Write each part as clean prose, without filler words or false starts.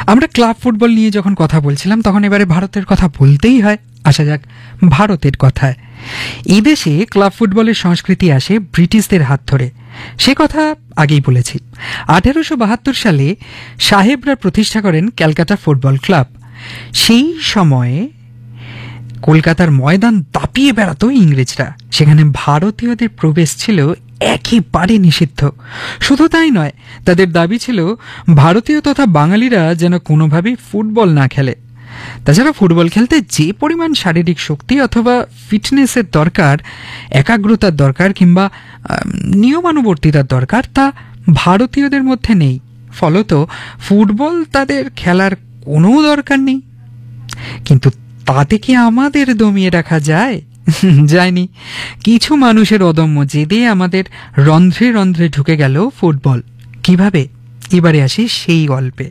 আমরা club football নিয়ে যখন কথা বলছিলাম তখন এবারে ভারতের কথা বলতেই হয়। আসা যাক ভারতের কথায়। এই দেশে ক্লাব ফুটবলের সংস্কৃতি আসে ব্রিটিশদের হাত ধরে, সে কথা আগেই বলেছি। 1872 সালে সাহেবরা প্রতিষ্ঠা করেন ক্যালকাটা ফুটবল ক্লাব। সেই সময়ে কলকাতার ময়দান দাপিয়ে বেড়াতো ইংরেজরা, সেখানে ভারতীয়দের প্রবেশ ছিল একেবারে নিষিদ্ধ। শুধু তাই নয়, তাদের দাবি ছিল ভারতীয় তথা বাঙালিরা যেন কোনোভাবেই ফুটবল না খেলে। তাছাড়া ফুটবল খেলতে যে পরিমাণ শারীরিক শক্তি অথবা ফিটনেসের দরকার, একাগ্রতার দরকার কিংবা নিয়মানুবর্তিতার দরকার, তা ভারতীয়দের মধ্যে নেই। ফলত ফুটবল তাদের খেলার কোনো দরকার নেই। কিন্তু তাতে কি আমাদের দমিয়ে রাখা যায়? যায়নি। কিছু মানুষের অদম্য জেদে আমাদের রন্ধ্রে রন্ধ্রে ঢুকে গেল ফুটবল। কিভাবে? এবারে আসি সেই গল্পে।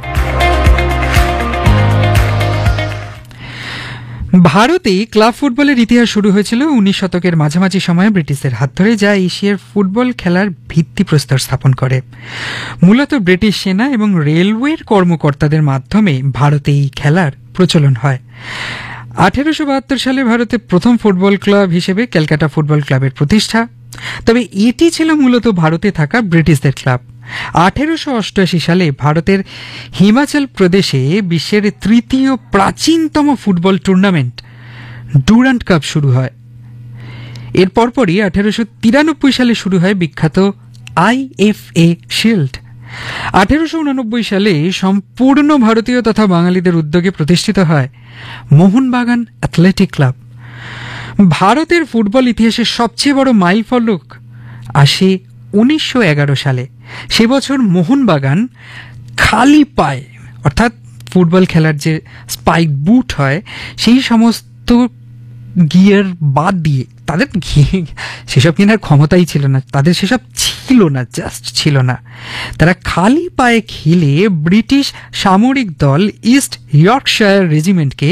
ভারতে ক্লাব ফুটবলের ইতিহাস শুরু হয়েছিল 19 শতকের মাঝামাঝি সময়ে ব্রিটিশদের হাত ধরে, যা এশিয়ার ফুটবল খেলার ভিত্তিপ্রস্তর স্থাপন করে। মূলত ব্রিটিশ সেনা এবং রেলওয়ের কর্মকর্তাদের মাধ্যমে ভারতে এই খেলার প্রচলন হয়। 1872 সালে ভারতে প্রথম ফুটবল ক্লাব হিসেবে ক্যালকাটা ফুটবল ক্লাবের প্রতিষ্ঠা। তবে এটি ছিল মূলত ভারতে থাকা ব্রিটিশদের ক্লাব। 1888 সালে ভারতের হিমাচল প্রদেশে বিশ্বের তৃতীয় প্রাচীনতম ফুটবল টুর্নামেন্ট ডুরান্ড কাপ শুরু হয়। এর পরপরই 1893 সালে শুরু হয় বিখ্যাত IFA শিল্ড। 1889 সালে সম্পূর্ণ ভারতীয় তথা বাঙালিদের উদ্যোগে প্রতিষ্ঠিত হয় মোহনবাগান অ্যাথলেটিক ক্লাব। ভারতের ফুটবল ইতিহাসের সবচেয়ে বড় মাইলফলক আসে 1911 সালে। সে বছর মোহনবাগান খালি পায়ে, অর্থাৎ ফুটবল খেলার যে স্পাইক বুট হয় সেই সমস্ত গিয়ার বাদ দিয়ে, তাদের সেসব কেনার ক্ষমতাই ছিল না, তাদের সেসব ছিল না, জাস্ট ছিল না, তারা খালি পায়ে খেলে ব্রিটিশ সামরিক দল ইস্ট ইয়র্কশায়ার রেজিমেন্টকে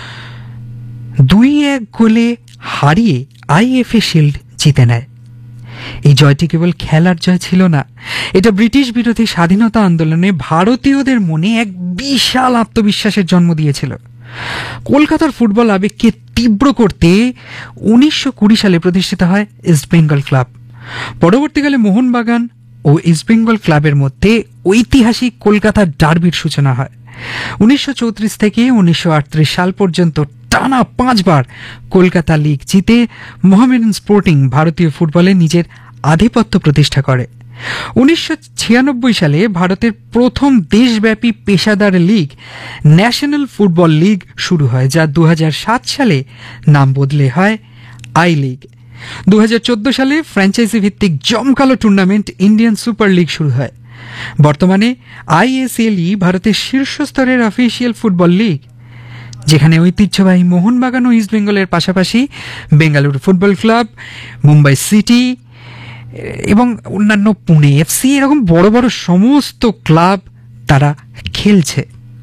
2-1 গোলে হারিয়ে IFA শিল্ড জিতে নেয়। এই জয়টি কেবল খেলার জয় ছিল না, এটা ব্রিটিশ বিরোধী স্বাধীনতা আন্দোলনে ভারতীয়দের মনে এক বিশাল আত্মবিশ্বাসের জন্ম দিয়েছিল। কলকাতার ফুটবল আবেগকে তীব্র করতে 1920 সালে প্রতিষ্ঠিত হয় ইস্ট বেঙ্গল ক্লাব। পরবর্তীকালে মোহনবাগান ও ইস্ট বেঙ্গল ক্লাবের মধ্যে ঐতিহাসিক কলকাতার ডার্বির সূচনা হয়। 1934 থেকে 1938 সাল পর্যন্ত টানা 5 বার কলকাতা লিগ জিতে মোহামেডান স্পোর্টিং ভারতীয় ফুটবলে নিজের আধিপত্য প্রতিষ্ঠা করে। 1996 সালে ভারতের প্রথম দেশব্যাপী পেশাদার লিগ ন্যাশনাল ফুটবল লিগ শুরু হয়, যা 2007 সালে নাম বদলে হয় আই লিগ। 2014 সালে ফ্র্যাঞ্চাইজি ভিত্তিক জমকালো টুর্নামেন্ট ইন্ডিয়ান সুপার লিগ শুরু হয়। বর্তমানে ISL ভারতের শীর্ষস্তরের অফিসিয়াল ফুটবল লিগ, যেখানে ঐতিহ্যবাহী মোহনবাগান ও ইস্ট বেঙ্গলের পাশাপাশি Bengaluru football club, Mumbai city এবং অন্যান্য পুনে FC এরকম বড় বড় সমস্ত ক্লাব তারা খেলছে।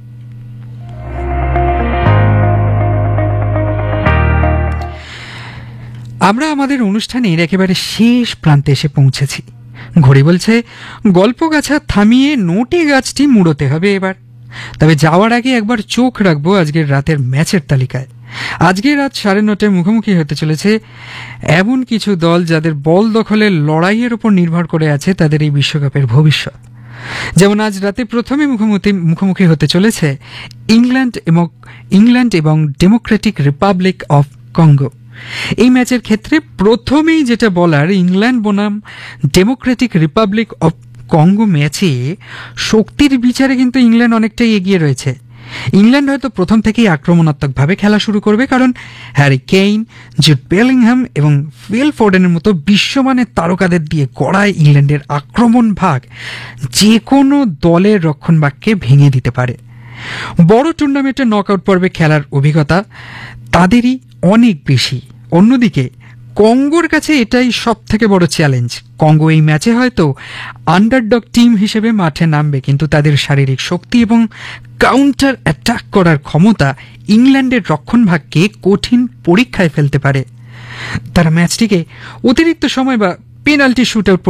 আমরা আমাদের অনুষ্ঠানের একেবারে শেষ প্রান্তে এসে পৌঁছেছি। ঘড়ি বলছে গল্প গাছা থামিয়ে নোটে গাছটি মুড়োতে হবে এবার। তবে যাওয়ার আগে একবার চোখ রাখবো আজকের রাতের ম্যাচের তালিকায়। আজকে রাত 9:30 মুখোমুখি হতে চলেছে এমন কিছু দল যাদের বল দখলের লড়াইয়ের উপর নির্ভর করে আছে তাদের এই বিশ্বকাপের ভবিষ্যৎ। যেমন আজ রাতে প্রথমে মুখোমুখি হতে চলেছে ইংল্যান্ড এবং ডেমোক্রেটিক রিপাবলিক অফ কঙ্গো। এই ম্যাচের ক্ষেত্রে প্রথমেই যেটা বলার, ইংল্যান্ড বনাম ডেমোক্রেটিক রিপাবলিক অফ কঙ্গো ম্যাচে শক্তির বিচারে কিন্তু ইংল্যান্ড অনেকটাই এগিয়ে রয়েছে। ইংল্যান্ড হয়তো প্রথম থেকেই আক্রমণাত্মকভাবে খেলা শুরু করবে, কারণ হ্যারি কেইন, জুড বেলিংহাম এবং ফিল ফোর্ডেনের মতো বিশ্বমানের তারকাদের দিয়ে গড়ায় ইংল্যান্ডের আক্রমণ ভাগ যে কোনো দলের রক্ষণভাগকে ভেঙে দিতে পারে। বড় টুর্নামেন্টের নকআউট পর্বে খেলার অভিজ্ঞতা তাদেরই অনেক বেশি। অন্যদিকে কঙ্গোর কাছে এটাই সব থেকে বড় চ্যালেঞ্জ। কঙ্গো এই ম্যাচে হয়তো আন্ডারডগ টিম হিসেবে মাঠে নামবে, কিন্তু তাদের শারীরিক শক্তি এবং কাউন্টার অ্যাটাক করার ক্ষমতা ইংল্যান্ডের রক্ষণভাগকে কঠিন পরীক্ষায় ফেলতে পারে। তারা ম্যাচটিকে অতিরিক্ত সময় বা পেনাল্টি শুট আউট